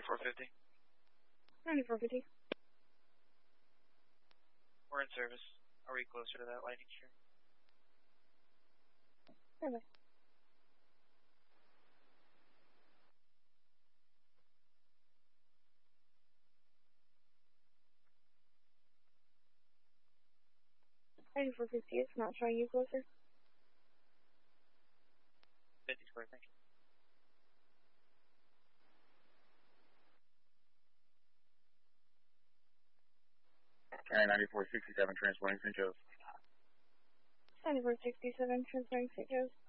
9450. 9450. We're in service. Are we closer to that lightning strike? Perfect. $9450, it's not showing you closer. 50 square, thank you. Okay, 9467, transporting St. Joe's. 9467, transferring St. Joe's.